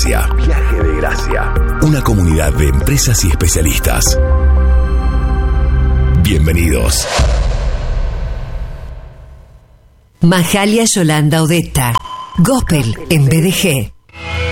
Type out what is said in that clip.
Gracia. Viaje de Gracia. Una comunidad de empresas y especialistas. Bienvenidos. Mahalia Yolanda Odetta. Gospel en BDG.